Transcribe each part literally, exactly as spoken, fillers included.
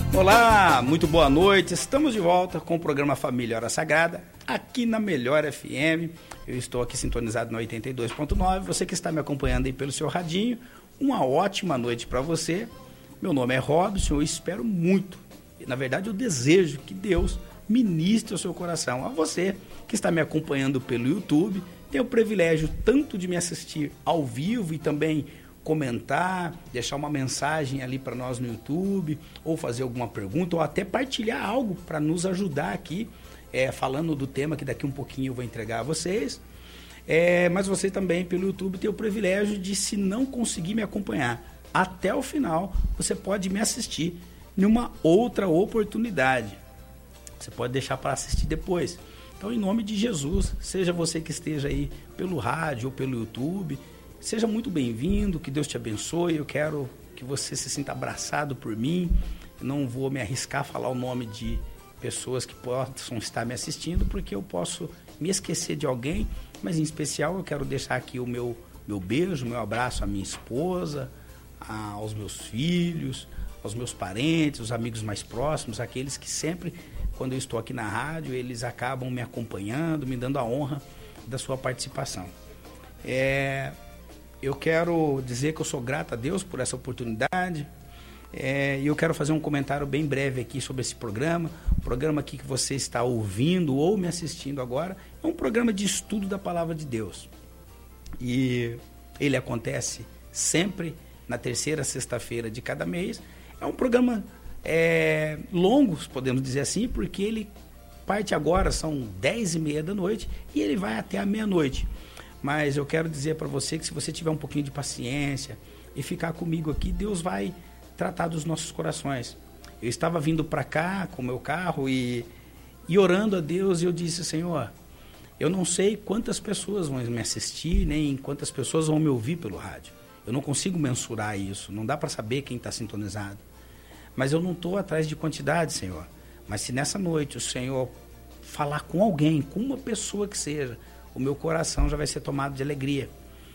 Olá, muito boa noite. Estamos de volta com o programa Família Hora Sagrada, aqui na Melhor F M. Eu estou aqui sintonizado na oitenta e dois ponto nove. Você que está me acompanhando aí pelo seu radinho, uma ótima noite para você. Meu nome é Robson, eu espero muito. Na verdade, eu desejo que Deus ministre o seu coração. A você que está me acompanhando pelo YouTube, tem o privilégio tanto de me assistir ao vivo e também comentar, deixar uma mensagem ali para nós no YouTube, ou fazer alguma pergunta, ou até partilhar algo para nos ajudar aqui, é, falando do tema que daqui um pouquinho eu vou entregar a vocês. É, mas você também, pelo YouTube, tem o privilégio de, se não conseguir me acompanhar até o final, você pode me assistir numa outra oportunidade. Você pode deixar para assistir depois. Então, em nome de Jesus, seja você que esteja aí pelo rádio ou pelo YouTube, seja muito bem-vindo, que Deus te abençoe. Eu quero que você se sinta abraçado por mim. Eu não vou me arriscar a falar o nome de pessoas que possam estar me assistindo, porque eu posso me esquecer de alguém, mas em especial eu quero deixar aqui o meu, meu beijo, meu abraço à minha esposa, a, aos meus filhos, aos meus parentes, os amigos mais próximos, aqueles que sempre, quando eu estou aqui na rádio, eles acabam me acompanhando, me dando a honra da sua participação. É... Eu quero dizer que eu sou grato a Deus por essa oportunidade, é, e eu quero fazer um comentário bem breve aqui sobre esse programa. O programa aqui que você está ouvindo ou me assistindo agora é um programa de estudo da Palavra de Deus. E ele acontece sempre na terceira sexta-feira de cada mês. É um programa é, longo, podemos dizer assim, porque ele parte agora, são dez e meia da noite, e ele vai até a meia-noite. Mas eu quero dizer para você que se você tiver um pouquinho de paciência e ficar comigo aqui, Deus vai tratar dos nossos corações. Eu estava vindo para cá com o meu carro e, e orando a Deus, e eu disse: Senhor, eu não sei quantas pessoas vão me assistir, nem quantas pessoas vão me ouvir pelo rádio. Eu não consigo mensurar isso, não dá para saber quem está sintonizado. Mas eu não estou atrás de quantidade, Senhor. Mas se nessa noite o Senhor falar com alguém, com uma pessoa que seja, o meu coração já vai ser tomado de alegria.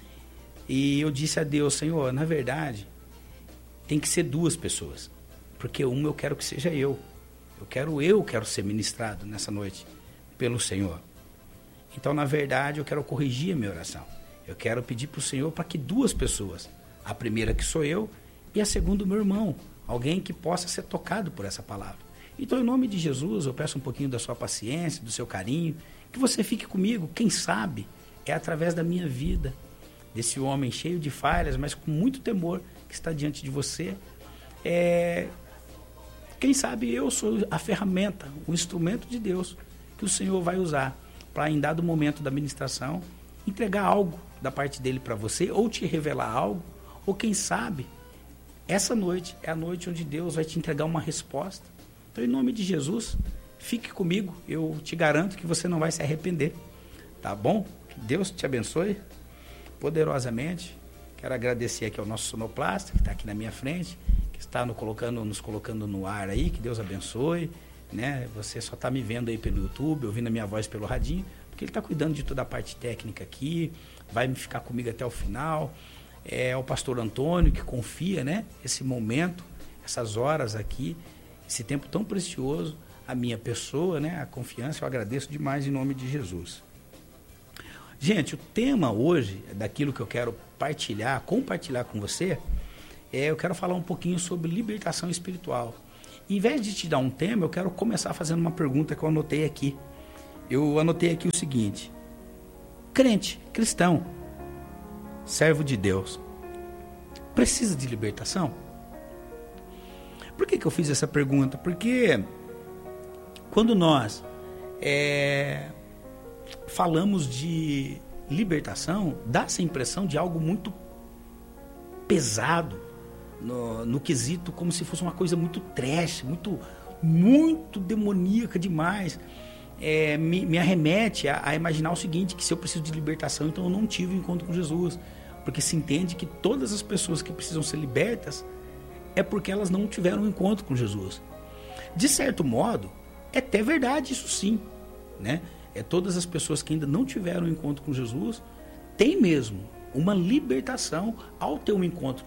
E eu disse a Deus: Senhor, na verdade, tem que ser duas pessoas, porque uma eu quero que seja eu. Eu quero, eu quero ser ministrado nessa noite pelo Senhor. Então, na verdade, eu quero corrigir a minha oração. Eu quero pedir para o Senhor para que duas pessoas, a primeira que sou eu e a segunda o meu irmão, alguém que possa ser tocado por essa palavra. Então, em nome de Jesus, eu peço um pouquinho da sua paciência, do seu carinho, que você fique comigo. Quem sabe é através da minha vida, desse homem cheio de falhas, mas com muito temor, que está diante de você. É... Quem sabe eu sou a ferramenta, o instrumento de Deus que o Senhor vai usar para, em dado momento da ministração, entregar algo da parte dele para você, ou te revelar algo, ou quem sabe, essa noite é a noite onde Deus vai te entregar uma resposta. Então, em nome de Jesus, fique comigo, eu te garanto que você não vai se arrepender, tá bom? Que Deus te abençoe poderosamente. Quero agradecer aqui ao nosso sonoplasta, que está aqui na minha frente, que está no colocando, nos colocando no ar aí, que Deus abençoe, né? Você só está me vendo aí pelo YouTube, ouvindo a minha voz pelo radinho, porque ele está cuidando de toda a parte técnica aqui, vai ficar comigo até o final. É o pastor Antônio, que confia, né, esse momento, essas horas aqui, esse tempo tão precioso, a minha pessoa, né, a confiança. Eu agradeço demais em nome de Jesus. Gente, o tema hoje, daquilo que eu quero partilhar, compartilhar com você, é, eu quero falar um pouquinho sobre libertação espiritual. Em vez de te dar um tema, eu quero começar fazendo uma pergunta que eu anotei aqui. Eu anotei aqui o seguinte: crente, cristão, servo de Deus, precisa de libertação? Por que que eu fiz essa pergunta? Porque quando nós é, falamos de libertação, dá essa impressão de algo muito pesado, no, no quesito como se fosse uma coisa muito trash, muito, muito demoníaca demais. É, me, me arremete a, a imaginar o seguinte, que se eu preciso de libertação, então eu não tive um encontro com Jesus, porque se entende que todas as pessoas que precisam ser libertas é porque elas não tiveram um encontro com Jesus. De certo modo, é até verdade isso sim, né? É, todas as pessoas que ainda não tiveram um encontro com Jesus têm mesmo uma libertação ao ter um encontro com Ele.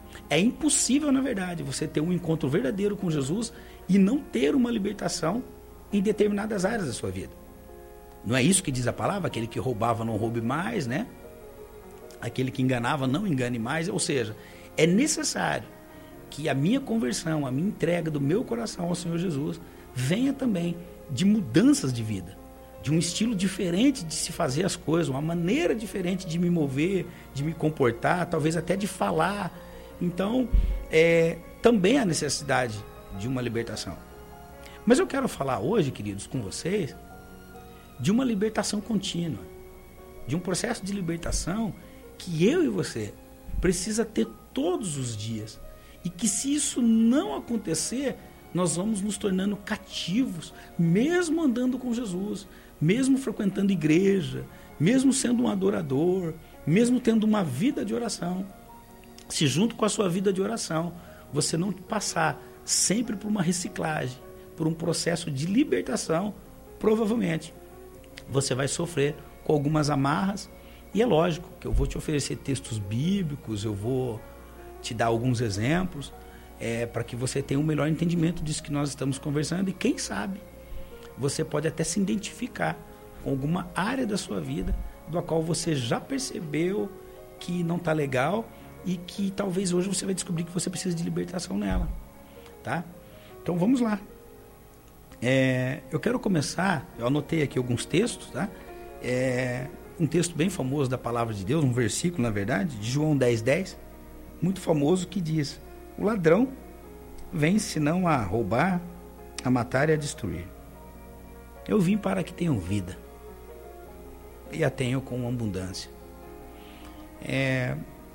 É impossível, na verdade, você ter um encontro verdadeiro com Jesus e não ter uma libertação em determinadas áreas da sua vida. Não é isso que diz a palavra? Aquele que roubava não roube mais, né? Aquele que enganava não engane mais. Ou seja, é necessário que a minha conversão, a minha entrega do meu coração ao Senhor Jesus venha também de mudanças de vida, de um estilo diferente de se fazer as coisas, uma maneira diferente de me mover, de me comportar, talvez até de falar. Então, é, também há necessidade de uma libertação. Mas eu quero falar hoje, queridos, com vocês, de uma libertação contínua, de um processo de libertação que eu e você precisa ter todos os dias. E que se isso não acontecer, nós vamos nos tornando cativos, mesmo andando com Jesus, mesmo frequentando igreja, mesmo sendo um adorador, mesmo tendo uma vida de oração. Se junto com a sua vida de oração, você não passar sempre por uma reciclagem, por um processo de libertação, provavelmente você vai sofrer com algumas amarras. E é lógico que eu vou te oferecer textos bíblicos, eu vou te dar alguns exemplos, é, para que você tenha um melhor entendimento disso que nós estamos conversando. E quem sabe, você pode até se identificar com alguma área da sua vida do qual você já percebeu que não está legal e que talvez hoje você vai descobrir que você precisa de libertação nela, tá? Então vamos lá. É, eu quero começar, eu anotei aqui alguns textos, tá? É, um texto bem famoso da Palavra de Deus, um versículo, na verdade, de João dez, dez, muito famoso, que diz: o ladrão vem senão a roubar, a matar e a destruir. Eu vim para que tenham vida e a tenham com abundância. É,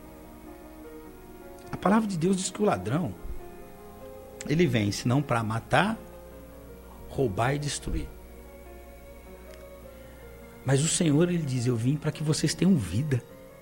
a Palavra de Deus diz que o ladrão, ele vem senão para matar, roubar e destruir. Mas o Senhor, ele diz: eu vim para que vocês tenham vida.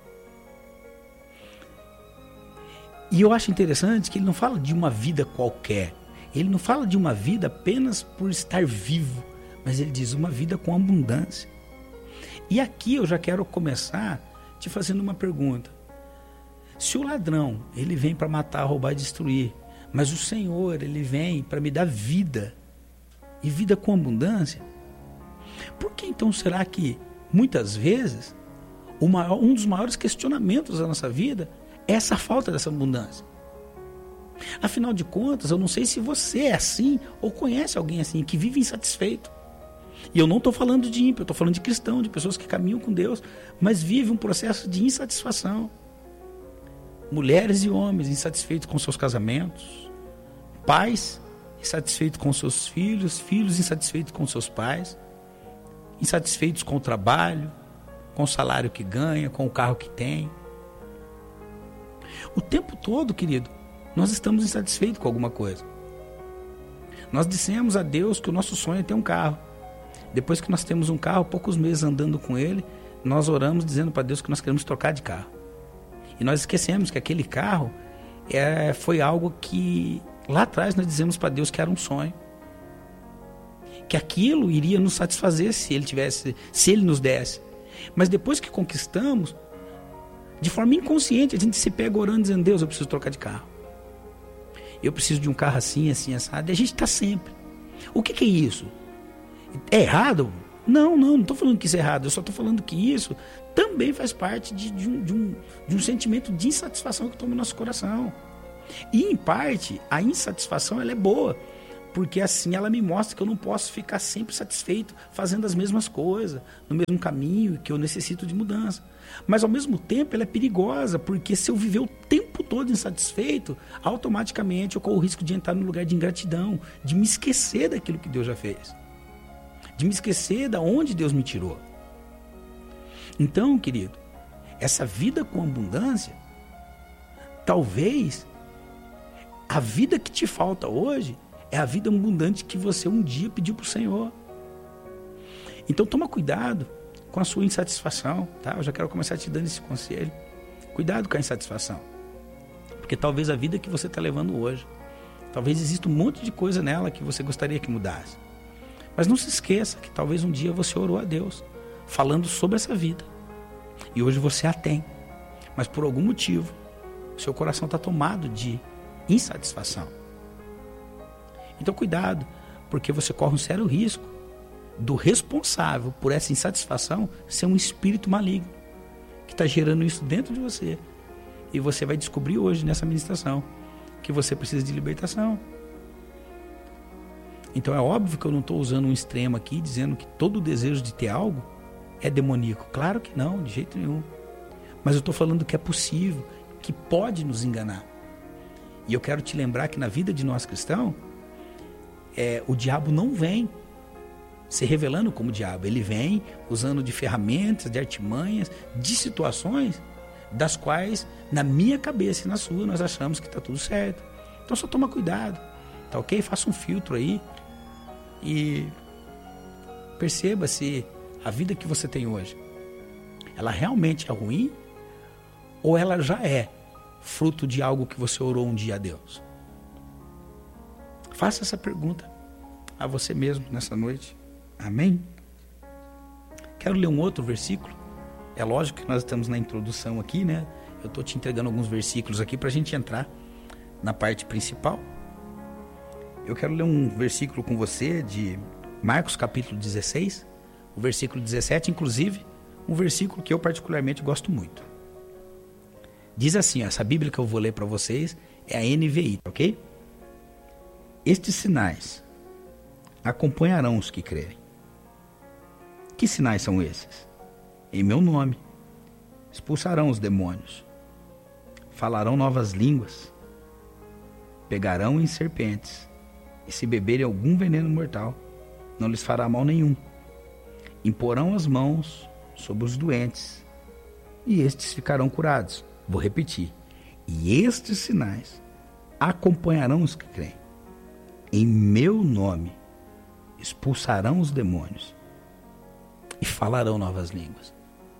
E eu acho interessante que ele não fala de uma vida qualquer. Ele não fala de uma vida apenas por estar vivo, mas ele diz uma vida com abundância. E aqui eu já quero começar te fazendo uma pergunta. Se o ladrão, ele vem para matar, roubar e destruir, mas o Senhor, ele vem para me dar vida, e vida com abundância, por que então será que, muitas vezes, o maior, um dos maiores questionamentos da nossa vida é essa falta dessa abundância? Afinal de contas, eu não sei se você é assim ou conhece alguém assim, que vive insatisfeito. E eu não estou falando de ímpio, eu estou falando de cristão, de pessoas que caminham com Deus, mas vivem um processo de insatisfação. Mulheres e homens insatisfeitos com seus casamentos, pais insatisfeitos com seus filhos, filhos insatisfeitos com seus pais, insatisfeitos com o trabalho, com o salário que ganha, com o carro que tem. O tempo todo, querido, nós estamos insatisfeitos com alguma coisa. Nós dissemos a Deus que o nosso sonho é ter um carro. Depois que nós temos um carro, poucos meses andando com ele, nós oramos dizendo para Deus que nós queremos trocar de carro. E nós esquecemos que aquele carro é, foi algo que lá atrás nós dizemos para Deus que era um sonho. Que aquilo iria nos satisfazer se ele tivesse, se ele nos desse. Mas depois que conquistamos, de forma inconsciente, a gente se pega orando dizendo: Deus, eu preciso trocar de carro. Eu preciso de um carro assim, assim, assado. E a gente está sempre. O que, que é isso? É errado? Não, não, não estou falando que isso é errado. Eu só estou falando que isso também faz parte de, de, um, de, um, de um sentimento de insatisfação que toma no nosso coração. E, em parte, a insatisfação ela é boa, porque assim ela me mostra que eu não posso ficar sempre satisfeito fazendo as mesmas coisas, no mesmo caminho, que eu necessito de mudança. Mas, ao mesmo tempo, ela é perigosa, porque se eu viver o tempo todo insatisfeito, automaticamente eu corro o risco de entrar no lugar de ingratidão, de me esquecer daquilo que Deus já fez, de me esquecer de onde Deus me tirou. Então, querido, essa vida com abundância, talvez a vida que te falta hoje é a vida abundante que você um dia pediu para o Senhor. Então toma cuidado com a sua insatisfação, tá? Eu já quero começar te dando esse conselho. Cuidado com a insatisfação. Porque talvez a vida que você está levando hoje, talvez exista um monte de coisa nela que você gostaria que mudasse. Mas não se esqueça que talvez um dia você orou a Deus falando sobre essa vida. E hoje você a tem. Mas por algum motivo, o seu coração está tomado de insatisfação. Então cuidado, porque você corre um sério risco do responsável por essa insatisfação ser um espírito maligno que está gerando isso dentro de você. E você vai descobrir hoje nessa ministração que você precisa de libertação. Então é óbvio que eu não estou usando um extremo aqui dizendo que todo desejo de ter algo é demoníaco. Claro que não, de jeito nenhum. Mas eu estou falando que é possível, que pode nos enganar. E eu quero te lembrar que na vida de nós cristãos, é, o diabo não vem se revelando como diabo. Ele vem usando de ferramentas, de artimanhas, de situações das quais, na minha cabeça e na sua, nós achamos que está tudo certo. Então só toma cuidado, tá ok? Faça um filtro aí e perceba se a vida que você tem hoje, ela realmente é ruim ou ela já é fruto de algo que você orou um dia a Deus. Faça essa pergunta a você mesmo nessa noite. Amém? Quero ler um outro versículo. É lógico que nós estamos na introdução aqui, né? Eu estou te entregando alguns versículos aqui para a gente entrar na parte principal. Eu quero ler um versículo com você de Marcos capítulo dezesseis, o versículo dezessete, inclusive, um versículo que eu particularmente gosto muito. Diz assim, ó, essa Bíblia que eu vou ler para vocês é a N V I, ok? Estes sinais acompanharão os que crerem. Que sinais são esses? Em meu nome expulsarão os demônios, falarão novas línguas, pegarão em serpentes, e se beberem algum veneno mortal, não lhes fará mal nenhum. Imporão as mãos sobre os doentes, e estes ficarão curados. Vou repetir. E estes sinais acompanharão os que creem. Em meu nome expulsarão os demônios e falarão novas línguas.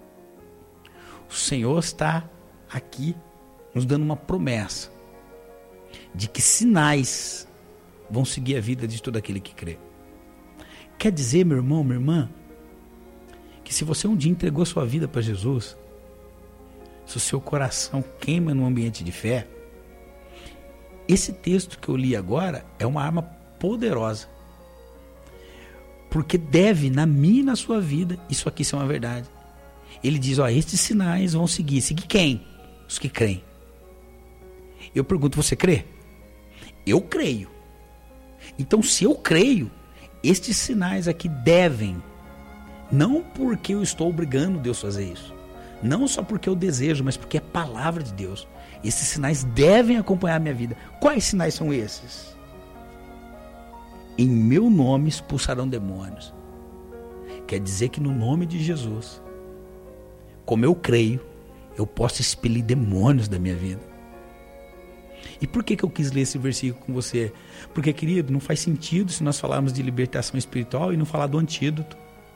O Senhor está aqui nos dando uma promessa de que sinais vão seguir a vida de todo aquele que crê. Quer dizer, meu irmão, minha irmã, que se você um dia entregou sua vida para Jesus, se o seu coração queima no ambiente de fé, esse texto que eu li agora é uma arma poderosa. Porque deve, na minha e na sua vida, isso aqui ser uma verdade. Ele diz, ó, estes sinais vão seguir. Seguir quem? Os que creem. Eu pergunto, você crê? Eu creio. Então, se eu creio, estes sinais aqui devem, não porque eu estou obrigando Deus a fazer isso, não só porque eu desejo, mas porque é palavra de Deus. Esses sinais devem acompanhar a minha vida. Quais sinais são esses? Em meu nome expulsarão demônios. Quer dizer que no nome de Jesus, como eu creio, eu posso expelir demônios da minha vida. E por que que eu quis ler esse versículo com você? Porque, querido, não faz sentido se nós falarmos de libertação espiritual e não falar do antídoto.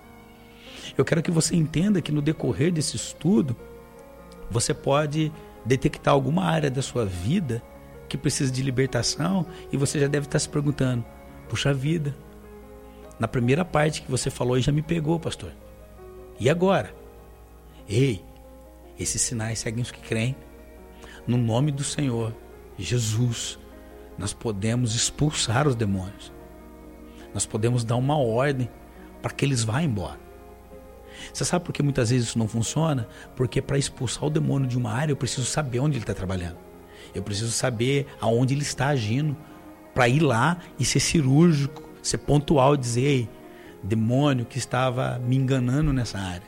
Eu quero que você entenda que no decorrer desse estudo, você pode detectar alguma área da sua vida que precisa de libertação e você já deve estar se perguntando, puxa vida, na primeira parte que você falou já me pegou, pastor. E agora? Ei, esses sinais seguem os que creem. No nome do Senhor Jesus, nós podemos expulsar os demônios. Nós podemos dar uma ordem para que eles vá embora. Você sabe por que muitas vezes isso não funciona? Porque para expulsar o demônio de uma área, eu preciso saber onde ele está trabalhando. Eu preciso saber aonde ele está agindo, para ir lá e ser cirúrgico, ser pontual e dizer, ei, demônio que estava me enganando nessa área,